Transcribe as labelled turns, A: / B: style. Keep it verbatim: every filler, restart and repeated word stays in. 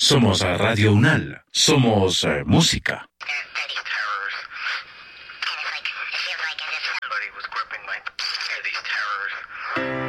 A: Somos Radio Unal. Somos eh, música.
B: Somebody was gripping my these terrors.